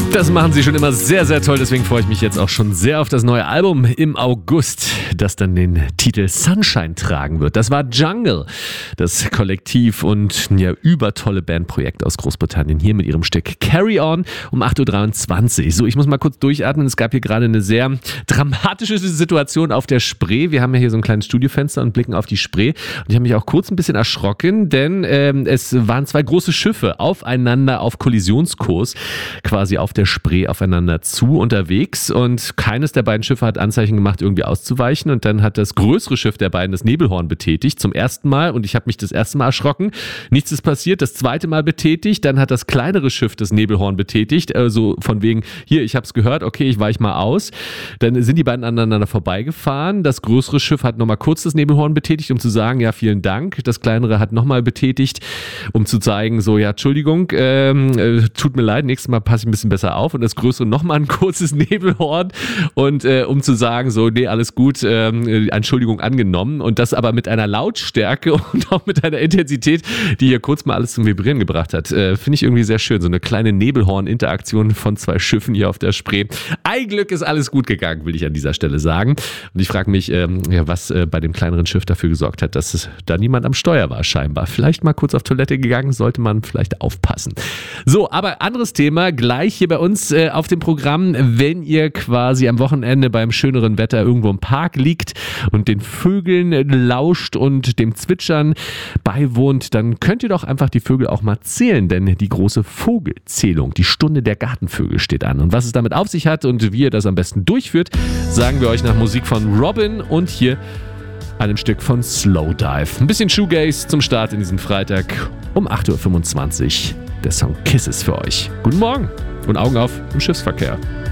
Das machen sie schon immer sehr, sehr toll. Deswegen freue ich mich jetzt auch schon sehr auf das neue Album im August, das dann den Titel Sunshine tragen wird. Das war Jungle, das Kollektiv und ja übertolle Bandprojekt aus Großbritannien hier mit ihrem Stück Carry On um 8.23 Uhr. So, ich muss mal kurz durchatmen. Es gab hier gerade eine sehr dramatische Situation auf der Spree. Wir haben ja hier so ein kleines Studiofenster und blicken auf die Spree. Und ich habe mich auch kurz ein bisschen erschrocken, denn es waren zwei große Schiffe aufeinander auf Kollisionskurs, quasi auf der Spree aufeinander zu unterwegs, und keines der beiden Schiffe hat Anzeichen gemacht, irgendwie auszuweichen, und dann hat das größere Schiff der beiden das Nebelhorn betätigt, zum ersten Mal, und ich habe mich das erste Mal erschrocken. Nichts ist passiert, das zweite Mal betätigt, dann hat das kleinere Schiff das Nebelhorn betätigt, also von wegen, hier, ich habe es gehört, okay, ich weiche mal aus. Dann sind die beiden aneinander vorbeigefahren, das größere Schiff hat nochmal kurz das Nebelhorn betätigt, um zu sagen, ja, vielen Dank, das kleinere hat nochmal betätigt, um zu zeigen, so, ja, Entschuldigung, tut mir leid, nächstes Mal passe ich ein bisschen besser auf, und das größere nochmal ein kurzes Nebelhorn, und um zu sagen, so, nee, alles gut, Entschuldigung angenommen, und das aber mit einer Lautstärke und auch mit einer Intensität, die hier kurz mal alles zum Vibrieren gebracht hat. Finde ich irgendwie sehr schön, so eine kleine Nebelhorn-Interaktion von zwei Schiffen hier auf der Spree. Ein Glück ist alles gut gegangen, will ich an dieser Stelle sagen. Und ich frage mich, was bei dem kleineren Schiff dafür gesorgt hat, dass da niemand am Steuer war scheinbar. Vielleicht mal kurz auf Toilette gegangen, sollte man vielleicht aufpassen. So, aber anderes Thema, gleich hier bei uns auf dem Programm, wenn ihr quasi am Wochenende beim schöneren Wetter irgendwo im Park liegt und den Vögeln lauscht und dem Zwitschern beiwohnt, dann könnt ihr doch einfach die Vögel auch mal zählen, denn die große Vogelzählung, die Stunde der Gartenvögel steht an. Und was es damit auf sich hat und wie ihr das am besten durchführt, sagen wir euch nach Musik von Robin und hier einem Stück von Slowdive. Ein bisschen Shoegaze zum Start in diesem Freitag um 8.25 Uhr. Der Song Kisses für euch. Guten Morgen und Augen auf im Schiffsverkehr.